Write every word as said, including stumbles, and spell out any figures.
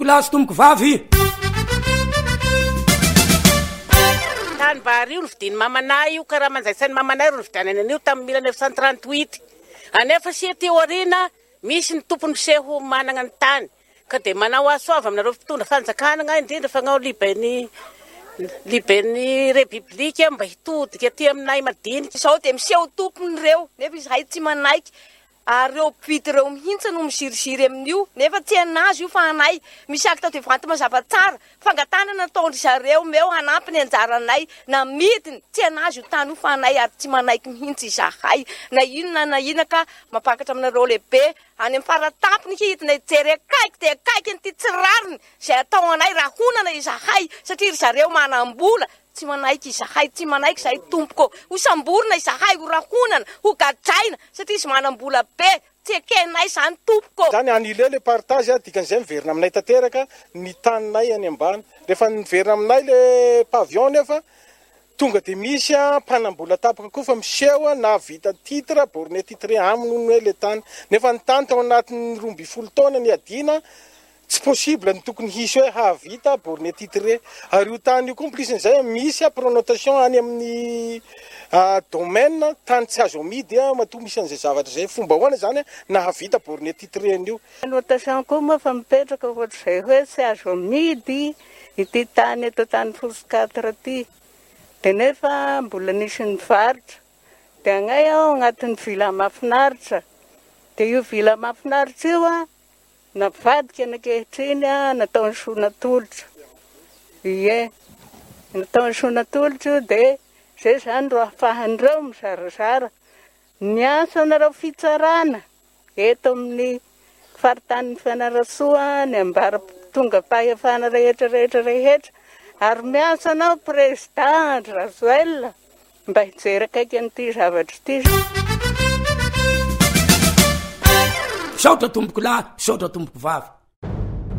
tomboko lahy sy tomboko vavy. Tany bary io nifidiny mamanay io karaha manjaitsany mamanay ro nividianany an'io tamin'ny mille neuf cent trente-huit. Anefa sia teo arina misy ny tompony seho manana ny tany ka de manao asoava aminareo fitondra fanjakana indrindra fagnao libeny libeny republique mba hitodika aty aminay madinika. Sao de miseho tompony reo nefa izy hay tsy manaiky areo mpity reo mihitsy no misiriziry amin'io nefa tsy anazy io fa anay misy akta de vanty mazava tsara fangatanana nataondry zareo meo hanampy ny anjaranay na midiny tsy anazy io tany io fa anay ary tsy manaiky mihitsy izahay na inona na ina ka mampakatra aminareo lehibe any amin'ny faratampony hidina jery akaiky de akaiky nyty tsirariny zay atao anay raha honana izahay satria ry zareo manam-bola tsy manaiky izahay tsy manaiky zahay tompoko ho samborina izahay ho rahonana ho gadraina satria izy manam-bola be tsy ekenay zany tompoko zany anile le partage dikan'izay miverina aminay tanteraka ny taninay any ambany rehefa niverina aminay le pavion nefa tonga de misy mpanambola tapaka koa fa miseho na vita titre borné titre aminy hoe le tany nefa ny tany tao anatin'ny roa amby folo taona ny adina tsy possible ny tokony hisy hoe havita borné titre ary io tany io complicen'izay misy pronotation any amin'ny domaine tany tsy azo amidy matoa misy an'izay zavatra zay fomba hoana zany na havita borné titre an'io. Notation koa moa fa mipetraka ohatr'izay hoe tsy azo amidy ity tany eto tany fosikatra ty de nefa mbola nisy ny varitra de agnay aho agnatin'ny vila mahafinaritra de io vila mahafinaritra io a navadika anankehitriny a natao ny sonatolotra ie natao ny sonatolotra io de zay zany ro ahafahan'ireo mizarazara ny asa nareo fitsarana eto amin'ny faritany fianarasoa ny ambara tonga fahefana rehetra rehetra rehetra ary miasa anao président Razoel mba hijery akaiky an'ity zavatra ity. Saotra tomboko lahy, saotra tomboko vavy.